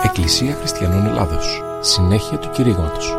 Εκκλησία Χριστιανών Ελλάδος. Συνέχεια του κηρύγματος.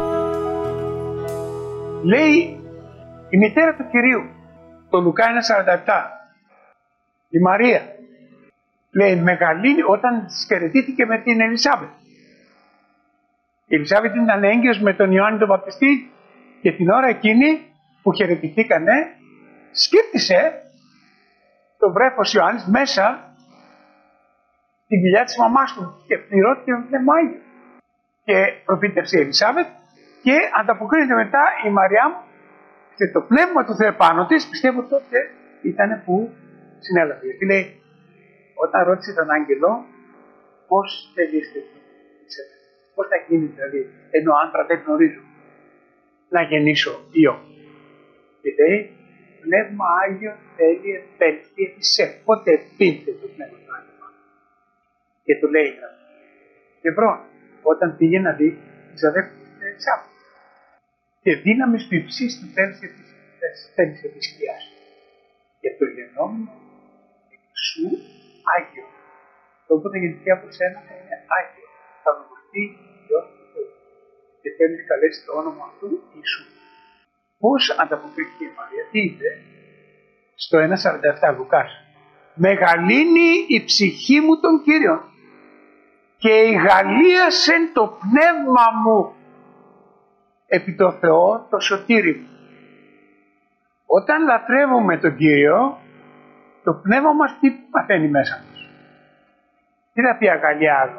Λέει η μητέρα του Κυρίου, το Λουκά 1,47, η Μαρία, λέει μεγαλύνει όταν χαιρετήθηκε με την Ελισάβετ. Η Ελισάβετ ήταν έγκυος με τον Ιωάννη τον Βαπτιστή και την ώρα εκείνη που χαιρετηθήκανε σκύρτησε το βρέφος Ιωάννης μέσα στην κοιλιά της μαμάς του και πληρώθηκε με πνεύμα Άγιο. Και προφήτευσε η Ελισάβετ και ανταποκρίνεται μετά η Μαριά και το πνεύμα του Θεού επάνω της, πιστεύω τότε ήταν που συνέλαβε. Γιατί λέει, όταν ρώτησε τον άγγελο πώς θέλετε, πώς θα γίνει δηλαδή, ενώ άντρα δεν γνωρίζω, να γεννήσω ιό. Και λέει, πνεύμα Άγιο θέλει επέλθει σε. Πότε επήλθε το πνεύμα του Άγιο. Και του λέει, και βρω, όταν πήγε να δει τις αδέρφες της Ελισάβετ. Και δύναμη του υψίστου θέλησε τη σκιάς. Και το γεννόμενο εξού Άγιο. Το όποτε γεννηθεί από σένα θα είναι Άγιο. Θα ονομαστεί Υιός του Θεού. Και θέλεις καλέσει το όνομα αυτού Ιησού. Πώς ανταποκρίθηκε η Μαρία, τι είπε στο 1,47 Λουκάς. Μεγαλύνει η ψυχή μου τον Κύριον και ηγαλίασεν το πνεύμα μου επί το Θεό το σωτήρι μου. Όταν λατρεύουμε τον Κύριο, το πνεύμα μας τι παθαίνει μέσα μας. Τι θα πει αγαλιάζομαι.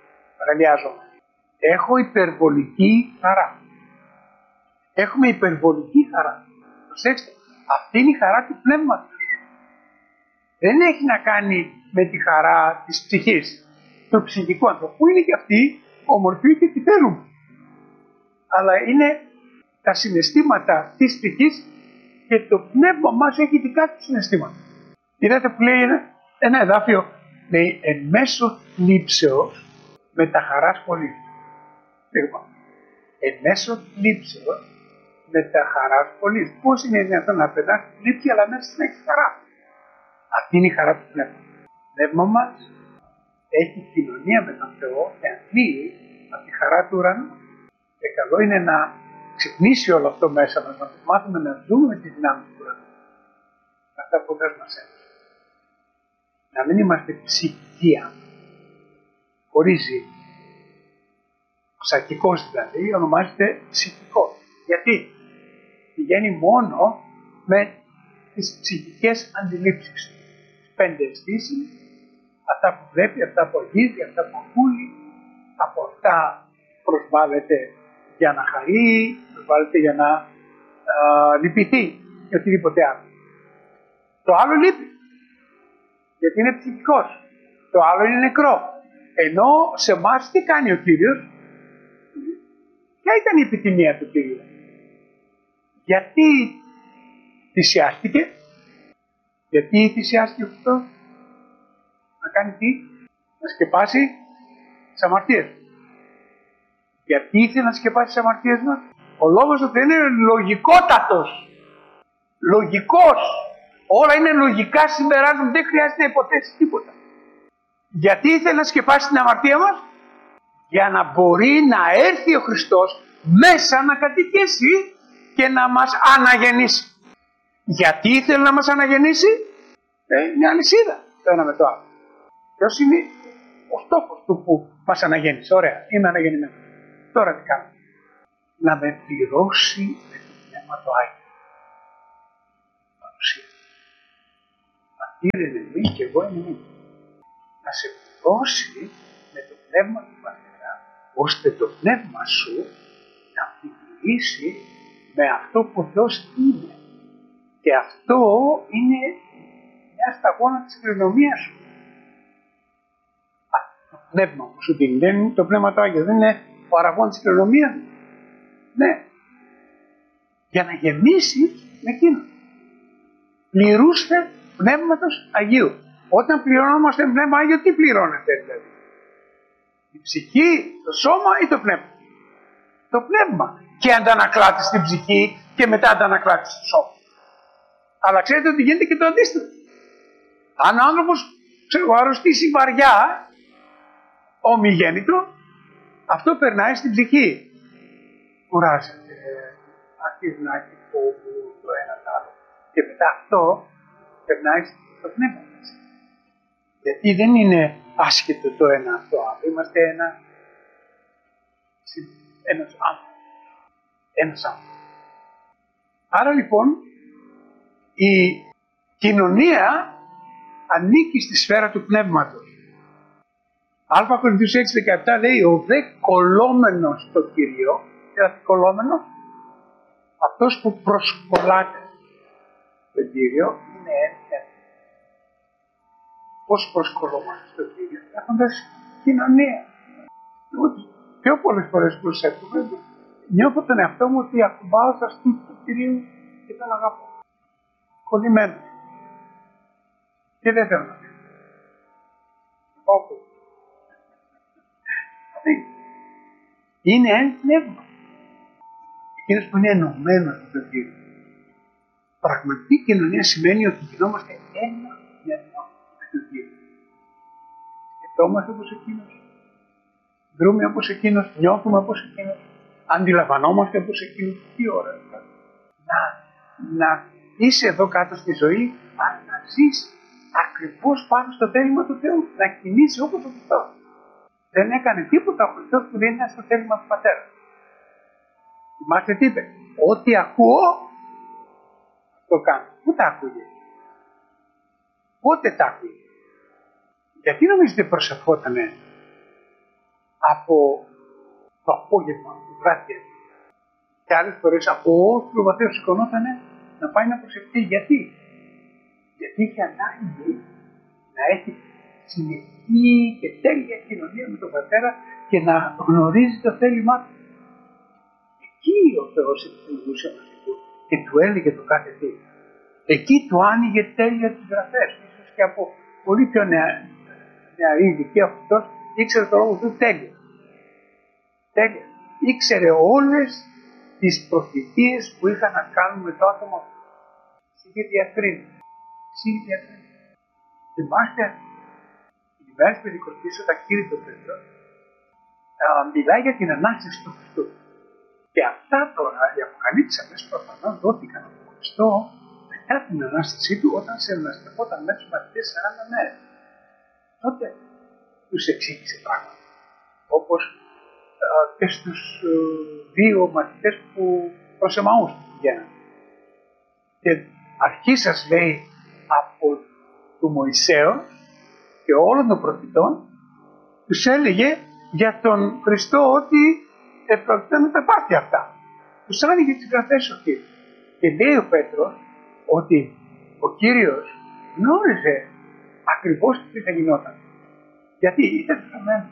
Έχω υπερβολική χαρά. Έχουμε υπερβολική χαρά. Προσέξτε, αυτή είναι η χαρά του πνεύματος. Δεν έχει να κάνει με τη χαρά της ψυχής. Του ψυχικού ανθρώπου είναι και αυτή ομορφή και επιφέρουμε. Αλλά είναι τα συναισθήματα της ψυχής και το πνεύμα μας έχει δικά του συναισθήματα. Είδατε που λέει ένα εδάφιο, λέει εν μέσω λήψεως με τα χαράς πολύ. Εν μέσω λήψεως με τα χαράς πολύ. Πώς είναι δυνατόν να περνάς λήψη αλλά μέσα στην έχει χαρά. Αυτή είναι η χαρά του πνεύματος. Το πνεύμα μας έχει κοινωνία με τον Θεό και αντλεί από τη χαρά του ουρανού. Και καλό είναι να ξυπνήσει όλο αυτό μέσα μας, να το μάθουμε να ζούμε με τη δυνάμει του ουρανού. Αυτά που δεν μας έρθει. Να μην είμαστε ψυχικοί άνθρωποι. Χωρίζει. Ο ψυχικός δηλαδή ονομάζεται ψυχικός. Γιατί πηγαίνει μόνο με τις ψυχικές αντιλήψεις. Τις 5 αισθήσεις, αυτά που βλέπει, αυτά που αγγίζει, αυτά που ακούει, από αυτά προσβάλλεται για να χαρεί, προσβάλλεται για να λυπηθεί ή οτιδήποτε άλλο. Το άλλο λείπει, γιατί είναι ψυχικός. Το άλλο είναι νεκρό. Ενώ σε εμάς τι κάνει ο Κύριος, ποια ήταν η επιθυμία του Κύριου. Γιατί θυσιάστηκε, γιατί θυσιάστηκε αυτό, να κάνει τι, να σκεπάσει τις αμαρτίες. Γιατί ήθελε να σκεπάσει τις αμαρτίες μας. Ο λόγος ότι είναι λογικότατος. Λογικός. Όλα είναι λογικά συμπεράσματα, δεν χρειάζεται να υποθέσει τίποτα. Γιατί ήθελε να σκεπάσει την αμαρτία μας. Για να μπορεί να έρθει ο Χριστός μέσα να κατοικήσει και να μας αναγεννήσει. Γιατί ήθελε να μας αναγεννήσει. Είναι αλυσίδα το ένα με το άλλο. Ποιος είναι ο στόχος του που μας αναγέννησε. Ωραία, είμαι αναγεννημένος. Τώρα τι κάνω. Να με πληρώσει με το πνεύμα το Άγιο. Παρουσία. Πατήρ είναι εμεί και εγώ είναι εμεί. Να σε πληρώσει με το πνεύμα του Πατέρα, ώστε το πνεύμα σου να πληρήσει με αυτό που ο Θεός είναι. Και αυτό είναι μια σταγόνα της κληρονομίας σου. Το πνεύμα που σου δίνει, δεν είναι το πνεύμα του Άγιο, δεν είναι ο αραγών της κληρονομίας. Ναι. Για να γεμίσει με εκείνο. Πληρούστε πνεύματος Αγίου. Όταν πληρώνομαστε πνεύμα Άγιο, τι πληρώνετε δηλαδή. Η ψυχή, το σώμα ή το πνεύμα. Το πνεύμα. Και αντανακλάται στην ψυχή και μετά αντανακλάται στο σώμα. Αλλά ξέρετε ότι γίνεται και το αντίστοιχο. Αν ο άνθρωπος αρρωστήσει βαριά, ομιγέννητο, αυτό περνάει στην ψυχή. Κουράζεται, αρχίζει να έχει φόβο το ένα το άλλο. Και μετά αυτό περνάει στο πνεύμα μας. Γιατί δεν είναι άσχετο το ένα από το άλλο. Είμαστε ένας άνθρωπος. Άρα λοιπόν η κοινωνία ανήκει στη σφαίρα του πνεύματος. Α Κορινθίους 6:17 λέει ο δε κολλόμενος στο Κύριο, δηλαδή κολλόμενος, αυτός που προσκολάται στον Κύριο είναι ένα. Πώς προσκολόμαστε στον Κύριο, έχοντας κοινωνία. Πιο πολλές φορές προσέχουμε, νιώθω τον εαυτό μου ότι ακουμπάω στα στήθη του Κυρίου και τον αγαπώ. Κολλημένο. Και δεν θέλω να πει. Όπως. Είναι ένα πνεύμα. Εκείνος που είναι ενωμένος με τον Κύριο. Πραγματική κοινωνία σημαίνει ότι γινόμαστε ένα πνεύμα με τον Κύριο. Σκεφτόμαστε όπως εκείνος. Δρούμε όπως εκείνος. Νιώθουμε όπως εκείνος. Αντιλαμβανόμαστε όπως εκείνος. Τι ώρα. Να είσαι εδώ κάτω στη ζωή, αλλά να ζεις ακριβώς πάνω στο θέλημα του Θεού. Να κινείσαι όπως ο Χριστός. Δεν έκανε τίποτα ο Χριστός που δεν είναι στο θέλημα του Πατέρα. Θυμάστε τι είπε. Ό,τι ακούω, το κάνω. Πού τα άκουγε. Πότε τα άκουγε. Γιατί νομίζετε προσευχότανε από το απόγευμα, το βράδυ. Και άλλες φορές από όσο ο βαθέως σηκωνότανε να πάει να προσευχθεί. Γιατί. Γιατί είχε ανάγκη να έχει συνεχή και τέλεια κοινωνία με τον Πατέρα και να γνωρίζει το θέλημά του. Εκεί ο Θεός επικοινωνούσε μαζί του και του έλεγε το κάθε τι. Εκεί του άνοιγε τέλεια τις γραφές. Ίσως και από πολύ πιο νεαρή ηλικία από αυτός ήξερε το λόγο του τέλεια. Τέλεια. Ήξερε όλες τις προφητείες που είχαν να κάνουν με το άτομο. Είχε διακρίνει. Θυμάστε οι μέρες Πεντηκοστής όταν κήρυτε ο Πέτρος μιλάει για την Ανάσταση του Χριστού. Και αυτά τώρα οι αποκαλύψεις αυτές προφανώς δόθηκαν από τον Χριστό μετά την Ανάστασή του όταν συναναστρεφόταν με τους μαθητές 40 μέρες. Τότε τους εξήγησε πράγματα. Όπως και στους δύο μαθητές που προς Εμαούς πηγαίναν. Και αρχίσας λέει από του Μωυσέως και όλων των προφητών τους έλεγε για τον Χριστό ότι πρόκειται να τα πάθει αυτά. Τους άνοιγε τις γραφές ο Κύριος. Και λέει ο Πέτρος ότι ο Κύριος γνώριζε ακριβώς τι θα γινόταν. Γιατί ήταν γραμμένο.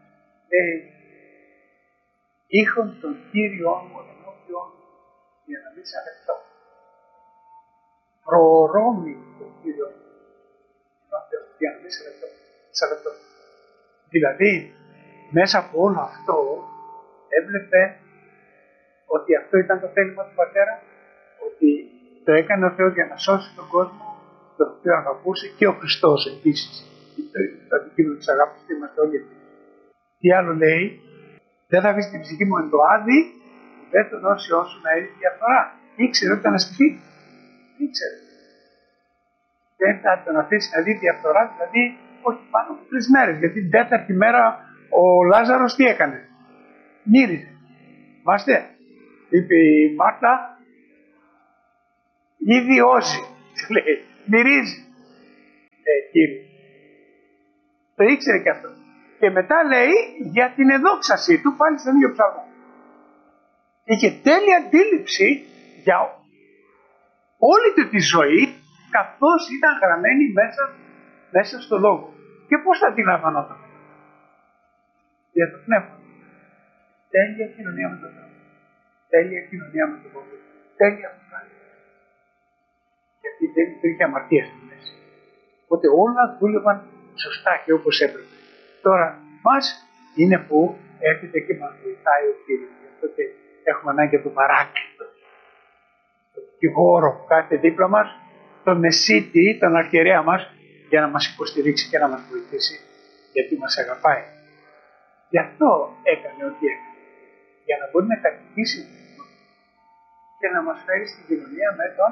Είχον τον Κύριό μου ενώπιον για να μην σ' αρεθώ. Προορώμη τον Κύριο για να μην σ' αρεθώ. Δηλαδή, μέσα από όλο αυτό έβλεπε ότι αυτό ήταν το θέλημα του Πατέρα, ότι το έκανε ο Θεός για να σώσει τον κόσμο, τον οποίο αγαπούσε και ο Χριστός επίσης. Το αντικείμενο της αγάπης που είμαστε όλοι εμείς. Τι άλλο λέει, δεν θα βρεις την ψυχή μου εν το άδει, δεν τον όσιό σου να έχει διαφθορά. Ήξερε ότι ήταν ασκηθεί. Ήξερε. Δεν θα τον αφήσει να δει διαφθορά, δηλαδή όχι πάνω από 3 μέρες. Γιατί την 4η μέρα ο Λάζαρος τι έκανε. Μύριζε. Μάστε, είπε η Μάρτα, ήδη όζει. Λέει, μυρίζει. Κύριε. Το ήξερε και αυτό. Και μετά λέει για την εδόξασή του, πάλι στον ίδιο ψαλμό. Είχε τέλεια αντίληψη για όλη του τη ζωή, καθώς ήταν γραμμένη μέσα στο λόγο. Και πώς θα αντιλαμβανόταν. Για το πνεύμα. Τέλεια κοινωνία με τον Θεό. Τέλεια κοινωνία με τον Θεό. Τέλεια αυτό. Γιατί δεν υπήρχε αμαρτία στη μέση. Οπότε όλα δούλευαν σωστά και όπως έπρεπε. Τώρα μας είναι που έρχεται και μας βοηθάει ο Κύριος. Γι' αυτό και έχουμε ανάγκη από το παράκλητο. Το δικηγόρο που κάθεται δίπλα μας, τον μεσίτη, τον αρχιερέα μας, για να μας υποστηρίξει και να μας βοηθήσει, γιατί μας αγαπάει. Γι' αυτό έκανε ό,τι έκανε. Για να μπορεί να κατοικήσει και να μας φέρει στην κοινωνία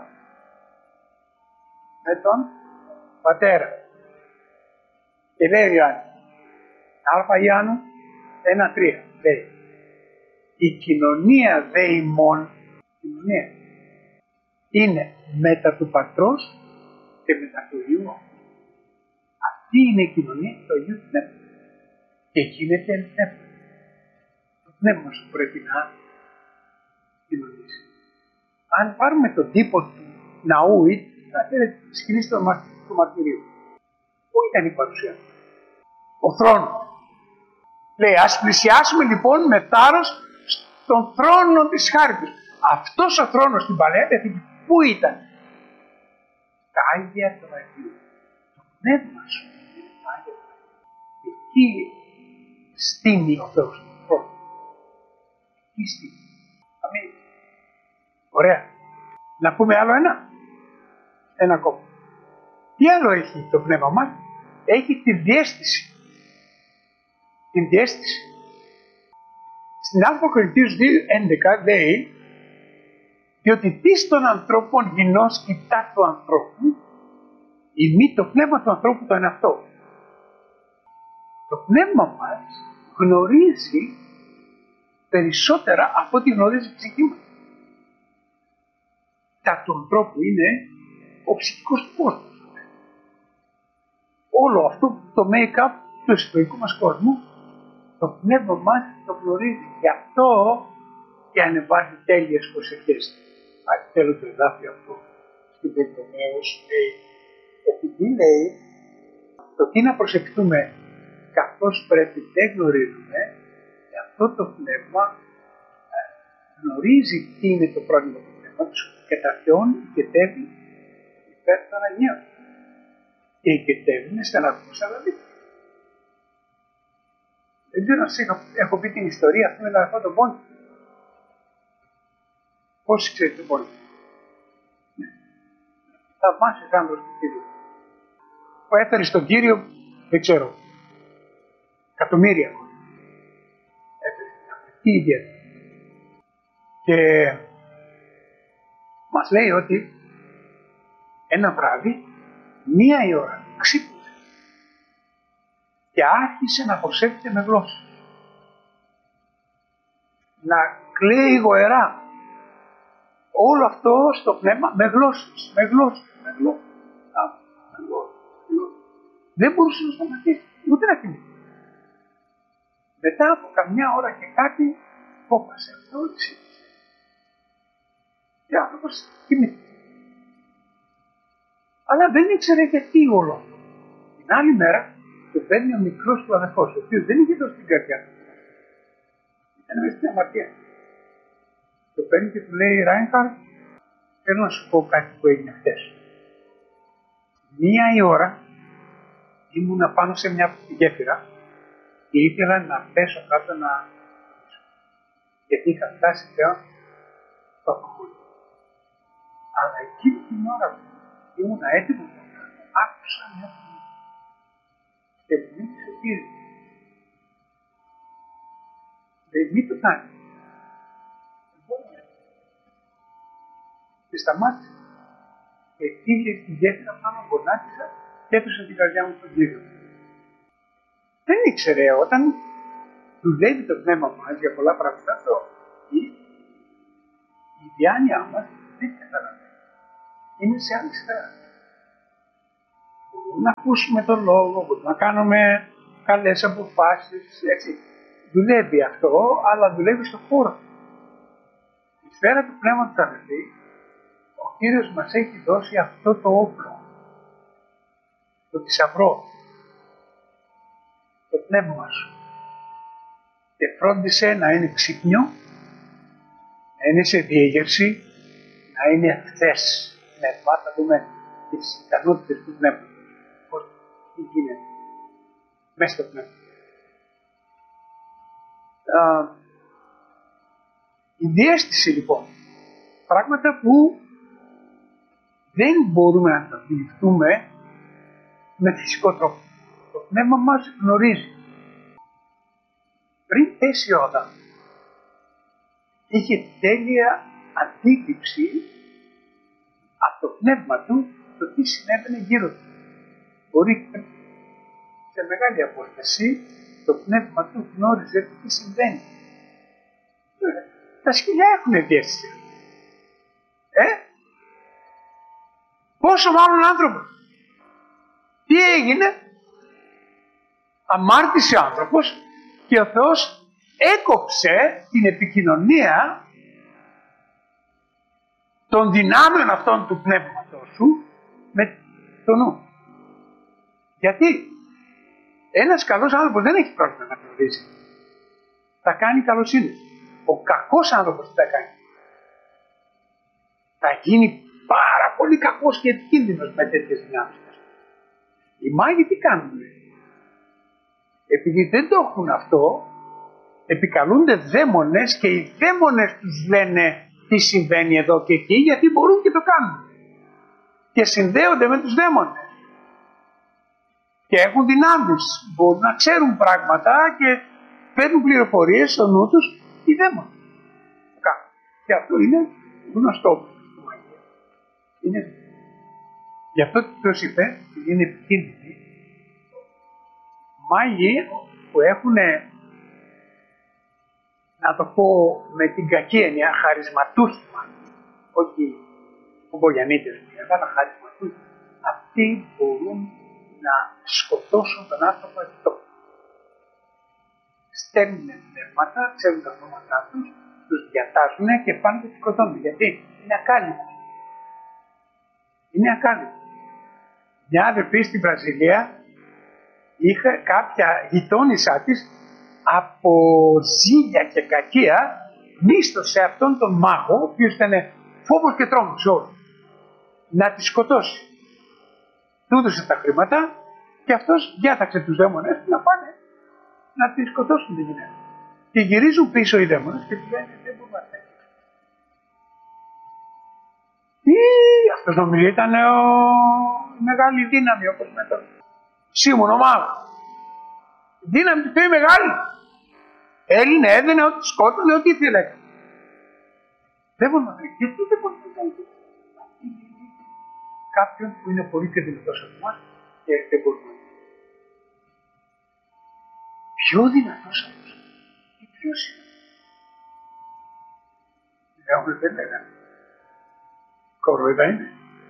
με τον Πατέρα. Και λέει ο Ιωάννης, Α Ιωάννου 1:3, λέει, η κοινωνία δε ημών, κοινωνία, είναι μετά του Πατρός και μετά του Υιού. Αυτή είναι η κοινωνία του Αγίου Πνεύματος. Και γίνεται εν πνεύμα. Το πνεύμα σου πρέπει να κοινωνήσει. Αν πάρουμε τον τύπο του ναού ή τη σκηνή του μαρτυρίου, πού ήταν η παρουσία του? Ο θρόνος. Λέει, ας πλησιάσουμε λοιπόν με θάρρος στον θρόνο της χάριτος. Αυτός ο θρόνος στην Παλαιά Διαθήκη πού ήταν? Τα Άγια του Αγίου. Το πνεύμα σου είναι τα Άγια του Αγίου. Εκεί στείνει ο Θεός τον θρόνο. Εκεί στείνει. Αμήν. Ωραία. Να πούμε άλλο ένα ακόμα. Τι άλλο έχει το πνεύμα μας? Έχει τη διαίσθηση. Την διαίσθηση. Στην Α Κορινθίους 2:11 λέει, διότι τι των ανθρώπων γινώς κοιτά του ανθρώπου, ή μη το πνεύμα του ανθρώπου το είναι αυτό. Το πνεύμα μας γνωρίζει περισσότερα από ό,τι γνωρίζει η ψυχή μας. Τα του ανθρώπου είναι ο ψυχικός του κόσμος. Όλο αυτό το make-up του εσωτερικού μας κόσμου, το πνεύμα μας το γνωρίζει. Γι' αυτό και ανεβάζει τέλειες προσευχές. Θέλω το εδάφιο αυτό στην Πετρομαίους, λέει, επειδή λέει το τι να προσευχτούμε καθώς πρέπει δεν γνωρίζουμε, αυτό το πνεύμα γνωρίζει τι είναι το πρόβλημα του πνεύματος και τα θεών οικετεύει υπέρ των Αγίων. Και οικετεύει με στεναρμούς αλαβήτες. Δεν ξέρω να σας έχω πει την ιστορία αυτή με τον αδερφό τον Πόνη. Πώς ξέρετε τον Πόνη? Θαυμάσιος άνθρωπος του Κύριου. Που έφερε στον Κύριο, δεν ξέρω, εκατομμύρια. Τι ιδιαίτερα. Και μας λέει ότι ένα βράδυ, 1 η ώρα, ξύπνησε και άρχισε να προσεύχεται με γλώσσες. Να κλαίει γοερά. Όλο αυτό στο πνεύμα με γλώσσες. Δεν μπορούσε να σταματήσει, ούτε να κοιμηθεί. Μετά από καμιά ώρα και κάτι, φόβασε αυτό, ξύπνησε. Και ο άνθρωπος κοιμήθηκε. Αλλά δεν ήξερε γιατί όλο αυτό. Την άλλη μέρα του παίρνει ο μικρός του αδερφός, ο οποίος δεν είχε δώσει την καρδιά του. Ήταν μέσα στην αμαρτία. Το παίρνει και του λέει, Ράινχαρντ, θέλω να σου πω κάτι που έγινε χθες. 1 η ώρα ήμουνα πάνω σε μια γέφυρα και ήθελα να πέσω κάτω να πέσω. Γιατί είχα φτάσει πλέον στο αποχώρητο. Αλλά εκείνη την ώρα που ήμουν έτοιμος να κάνω, άκουσα μια φωνή. Και μου μίλησε ο Κύριος. Δεν μη το κάνει. Και σταμάτησε. Και πήγε στη γέφυρα πάνω, γονάτισα και έδωσα την καρδιά μου στον Κύριο. Δεν ήξερε όταν δουλεύει το πνεύμα μας για πολλά πράγματα, η διάνοια μας δεν καταλαβαίνει. Είναι σε άλλη σφαίρα. Μπορούμε να ακούσουμε τον λόγο, μπορούμε να κάνουμε καλές αποφάσεις, έτσι. Δουλεύει αυτό, αλλά δουλεύει στον χώρο. Η σφαίρα του πνεύματος, αδελφοί, ο Κύριος μας έχει δώσει αυτό το όπλο, το θησαυρό, το πνεύμα σου. Και φρόντισε να είναι ξύπνιο, να είναι σε διέγερση, να είναι ευθές. Θα δούμε τις ικανότητες του πνεύματος. Πώς γίνεται μέσα στο πνεύμα. Η διαίσθηση λοιπόν, πράγματα που δεν μπορούμε να τα αντιληφθούμε με φυσικό τρόπο. Το πνεύμα μας γνωρίζει. αισιόδα. Είχε τέλεια αντίληψη από το πνεύμα του το τι συνέβαινε γύρω του. Μπορεί σε μεγάλη απόσταση το πνεύμα του γνώριζε το τι συμβαίνει. Τα σκυλιά έχουν διέστηση. Πόσο μάλλον άνθρωπος. Τι έγινε? Αμάρτησε ο άνθρωπος και ο Θεός έκοψε την επικοινωνία των δυνάμεων αυτών του πνεύματος σου με το νου. Γιατί ένας καλός άνθρωπος δεν έχει πρόβλημα να γνωρίζει. Θα κάνει καλοσύνη. Ο κακός άνθρωπος τι θα κάνει? Θα γίνει πάρα πολύ κακός και επικίνδυνος με τέτοιες δυνάμεις. Οι μάγοι τι κάνουν? Επειδή δεν το έχουν αυτό, επικαλούνται δαίμονες και οι δαίμονες τους λένε τι συμβαίνει εδώ και εκεί, γιατί μπορούν και το κάνουν. Και συνδέονται με τους δαίμονες. Και έχουν δυνάμεις, μπορούν να ξέρουν πράγματα και παίρνουν πληροφορίες στο νου τους οι δαίμονες. Και αυτό είναι γνωστό. Γι' αυτό τους είπε, είναι επικίνδυνοι, μάγοι που έχουν, να το πω με την κακή έννοια, χαρισματούχημα, όχι κουμπογιανίτες, αλλά χαρισματούχημα. Αυτοί μπορούν να σκοτώσουν τον άνθρωπο αυτό. Στέλνουν πνεύματα, ξέρουν τα ονόματά τους, τους διατάζουν και πάνε και τους σκοτώνουν. Γιατί είναι ακάλυπτοι. Είναι ακάλυπτοι. Μια αδερφή στην Βραζιλία είχε κάποια γειτόνισσα της από ζήλια και κακία μίσθωσε αυτόν τον μάγο, ο οποίος ήταν φόβος και τρόμος όλο, να τη σκοτώσει. Του έδωσε τα χρήματα και αυτός διάταξε τους δαίμονες να πάνε να τη σκοτώσουν τη γυναίκα. Και γυρίζουν πίσω οι δαίμονες και του λένε δεν μπορούμε να θέλει. Αυτός νομίζω ήταν η μεγάλη δύναμη, όπως με τον Σίμωνο Μάγο. Η δύναμη του είναι μεγάλη. Έλληνε, έδαινε ό,τι σκότωνε, ό,τι ήθελε. Δεν μπορούμε να θέλει. Γιατί δεν μπορούμε να θέλει? Κάποιον που είναι πολύ πιο δυνατός από εμάς και δεν μπορούμε να θέλει. Πιο δυνατός από εμάς. Και ποιος είναι? Δεν λέγανε. Κοροϊδά είναι.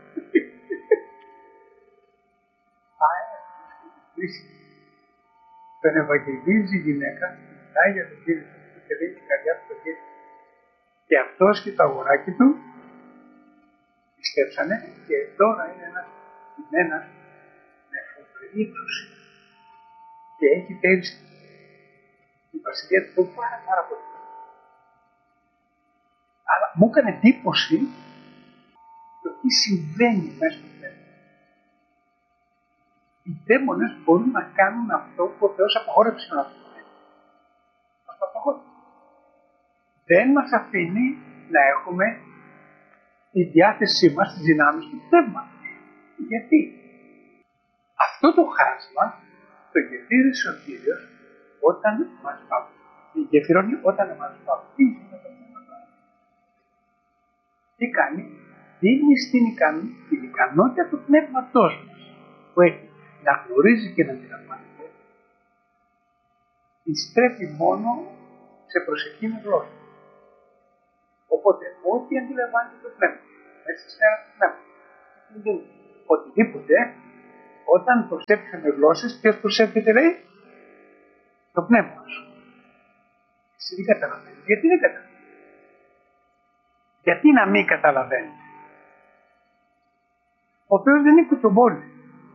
Τον ευαγγελίζει η γυναίκα, μιλάει για τον Κύριο και δίνει την καρδιά του στον Κύριο. Και αυτός και το αγοράκι του πιστέψανε και τώρα είναι ένας κειμένας με φοβερή εξουσία. Και έχει πέρυσι την βασιλεία του πάρα πολύ. Αλλά μου έκανε εντύπωση το τι συμβαίνει μέσα στο πνεύμα. Οι δαίμονες μπορούν να κάνουν αυτό που ο Θεός απαγόρευσε να κάνουν. Μας το απαγόρευσε. Δεν μας αφήνει να έχουμε τη διάθεσή μας στις δυνάμεις του πνεύματος. Γιατί? Αυτό το χάσμα το γεφύρισε ο Κύριος όταν μας γεφυρώνει όταν μας βαπτίζει με το πνεύμα. Τι κάνει? Δίνει την ικανότητα του πνεύματός μας που έχει να γνωρίζει και να αντιλαμβάνεται, στρέφει μόνο σε προσευχή με γλώσσα. Οπότε, ό,τι αντιλαμβάνεται το πνεύμα, μέσα στη σφαίρα του πνεύματος, οτιδήποτε, όταν προσεύχεται με γλώσσες, ποιος προσεύχεται, λέει, το πνεύμα σου. Εσύ δεν καταλαβαίνεις. Γιατί δεν καταλαβαίνεις? Γιατί να μην καταλαβαίνεις? Ο Θεός δεν είναι κουτσομπόλης.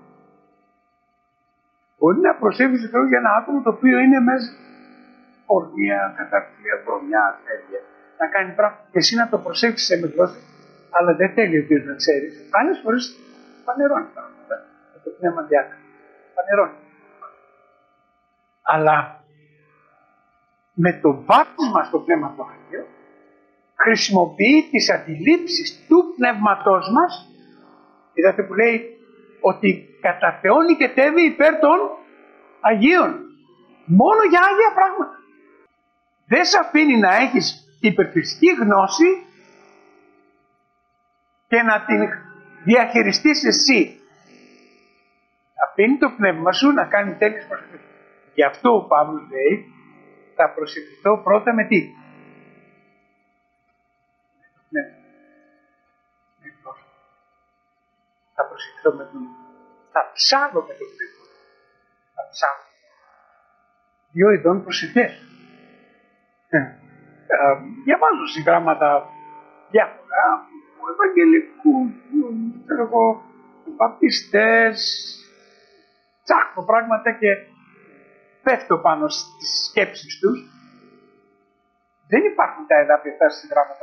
Μπορεί να προσεύχει Θεό για ένα άτομο το οποίο είναι μέσα πορνεία, καταρχία, βρωμιά, ασθένεια, να κάνει πράγματα. Και εσύ να το προσεύχεις σε γλώσσες, αλλά δεν θέλει ο Κύριος να ξέρεις. Άλλες φορές φανερώνει πράγματα. Με το πνεύμα διάκριση. Φανερώνει. Αλλά με το βάπτισμα στο πνεύμα του Αγίου χρησιμοποιεί τις αντιλήψεις του πνεύματός μας. Είδατε που λέει ότι κατά Θεόν νικετεύει υπέρ των Αγίων. Μόνο για Άγια πράγματα. δεν σε αφήνει να έχεις υπερφυσική γνώση και να την διαχειριστείς εσύ. Αφήνει το πνεύμα σου να κάνει τέλειες προσευχές. Γι' αυτό ο Παύλος λέει, θα προσευχηθώ πρώτα με τι? Ναι. Θα προσευχηθώ με τον... Θα ψάλω με τον πνεύμα. Θα ψάλω. Δύο ειδών προσευχές. Διαβάζω συγγράμματα διάφορα, ευαγγελικούς, βαπτιστές, ψάχνω πράγματα και πέφτω πάνω στις σκέψεις τους. Δεν υπάρχουν τα εδάφια αυτά στις γράμματα.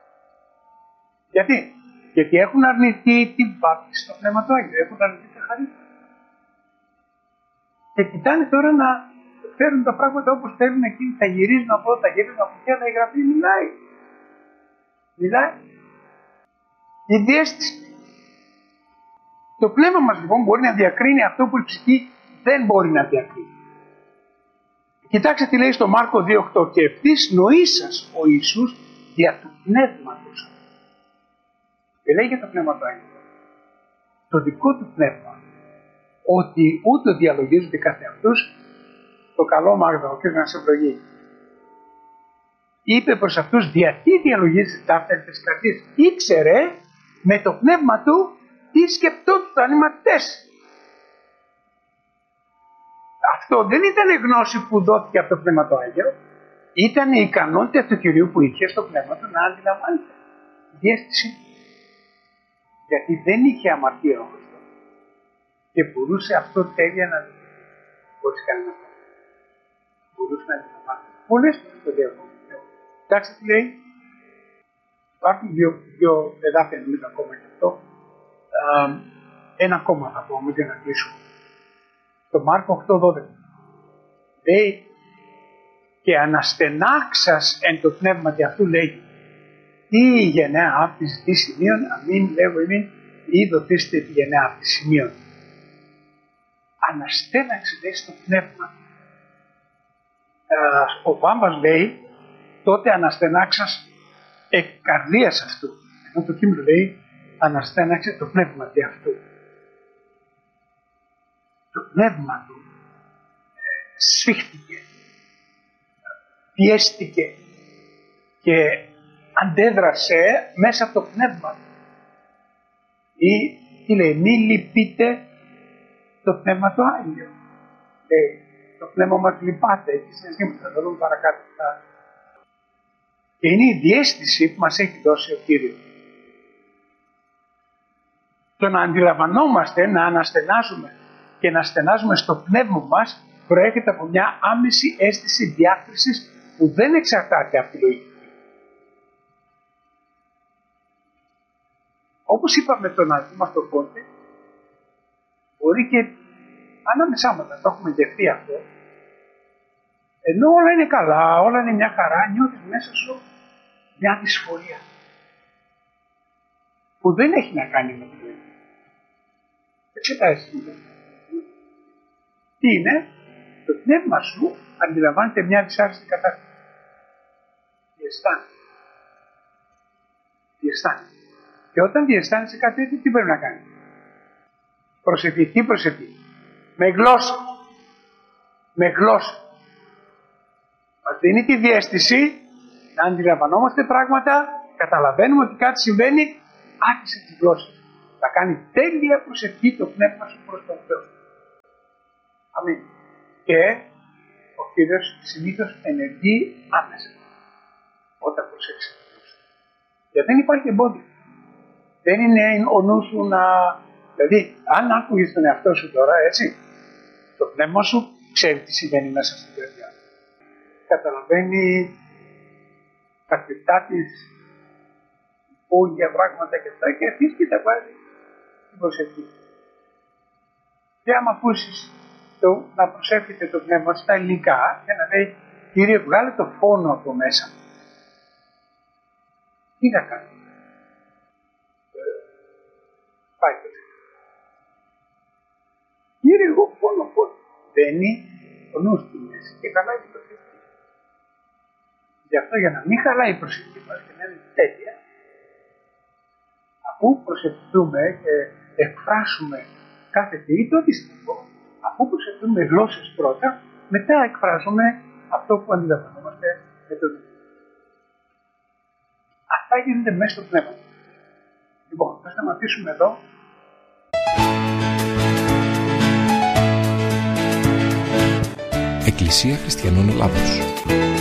Γιατί έχουν αρνηθεί την βάπτιση στο Πνεύμα του Άγιου, έχουν αρνηθεί τα χαρίσματα. Και κοιτάνε τώρα να φέρουν τα πράγματα όπως θέλουν εκείνοι, τα γυρίζουν από εδώ, τα γυρίζουν από εκεί, αλλά η Γραφή μιλάει. Μιλάει. Η διαίσθηση. Το πνεύμα μας λοιπόν μπορεί να διακρίνει αυτό που η ψυχή δεν μπορεί να διακρίνει. Κοιτάξτε τι λέει στο Μάρκο 2.8, και ευθύς νοήσας ο Ιησούς δια του πνεύματος. Και λέει για το πνεύμα του Άγιου. Το δικό του πνεύμα, ότι ούτε διαλογίζονται κάθε αυτούς, το καλό Μάγδα, ο Κύριος να σε ευλογεί. Είπε προς αυτούς, γιατί διαλογίζετε τα αυτά της καρδιάς. Ήξερε με το πνεύμα του τι σκεπτόντουσαν οι μαθητές. Αυτό δεν ήταν γνώση που δόθηκε από το Πνεύμα του Άγιο. Ήταν η ικανότητα του Κυρίου που είχε στο πνεύμα του να αντιλαμβάνεται. Διέστηση. Γιατί δεν είχε αμαρτία ο Χριστός. Και μπορούσε αυτό τέλεια να δει. Χωρίς κανένα πρόβλημα. Μπορούσε να αντιλαμβάνεται. Πολλές φορές το διαβόλιο. Κοιτάξτε τι λέει. Υπάρχουν δύο εδάφια νομίζω ακόμα και αυτό. Ένα ακόμα θα πω όμως για να κλείσουμε. Το Μάρκο 8.12. Λέει, και αναστενάξας εν το πνεύματι αυτού λέει, τι η γενναία αυτής τι σημείων, αμήν λέγω εμήν, ή δοθήστε τη γενναία αυτής σημείων. Αναστέναξε λέει στο πνεύμα. Ο Βάμβας λέει, τότε αναστενάξας εκ καρδίας αυτού. Ενώ το κείμενο λέει, αναστέναξε το πνεύμα αυτού. Το πνεύμα του σφίχτηκε, πιέστηκε και αντέδρασε μέσα από το πνεύμα του. Ή τι λέει, μη λυπείτε το πνεύμα του Άγιο. Λέει, το πνεύμα μας λυπάται, έχει συναισθήματα, θα το δούμε παρακάτω. Και είναι η διαίσθηση που μας έχει δώσει ο Κύριος. Το να αντιλαμβανόμαστε, να αναστενάζουμε και να στενάζουμε στο πνεύμα μας προέρχεται από μια άμεση αίσθηση διάκρισης που δεν εξαρτάται από τη λογική. Όπως είπαμε τον αδελφό μας τον Πόντε, μπορεί και ανάμεσά μας να το έχουμε γευτεί αυτό, ενώ όλα είναι καλά, όλα είναι μια χαρά, νιώθεις μέσα σου μια δυσφορία που δεν έχει να κάνει με τη ζωή. Εξετάζεις. Τι είναι? Το πνεύμα σου αντιλαμβάνεται μια δυσάρεστη κατάσταση. Διαισθάνεσαι. Και όταν διαισθάνεσαι κάτι τέτοιο, τι πρέπει να κάνει? Προσευχή. Τι προσευχή? Με γλώσσα. Με γλώσσα. Μας δίνει τη διαίσθηση να αντιλαμβανόμαστε πράγματα, καταλαβαίνουμε ότι κάτι συμβαίνει, άρχισε τη γλώσσα. Θα κάνει τέλεια προσευχή το πνεύμα σου προς τον Θεό. Αμήν. Και ο Κύριος συνήθως ενεργεί άμεσα όταν προσέξει τη γλώσσα. Γιατί δεν υπάρχει εμπόδιο. Δεν είναι ο νου σου να... Δηλαδή, αν άκουγες τον εαυτό σου τώρα, έτσι, το πνεύμα σου ξέρει τι συμβαίνει μέσα στην καρδιά. Καταλαβαίνει τα κρυπτά της, υπόγεια πράγματα και αυτά και αρχίζει και τα βάζει στην προσευχή. Και άμα ακούσεις να προσεύχεται το πνεύμα στα ελληνικά και να λέει, Κύριε, βγάλε το φόνο από μέσα. Τι να κάνει? Πάει το Κύριε, εγώ φόνο. Μπαίνει ο νους του μέσα και καλά είναι το Θεό. Γι' αυτό, για να μην χαλάει η προσευχή μας και να είναι τέτοια, αφού προσευχηθούμε και εκφράσουμε κάθε τι το αντίστοιχο, αφού προσευχηθούμε γλώσσες πρώτα, μετά εκφράζουμε αυτό που αντιλαμβανόμαστε με τον ίδιο. Αυτά γίνονται μέσα στο πνεύμα. Λοιπόν, θα σταματήσουμε εδώ. Εκκλησία Χριστιανών Ελλάδος.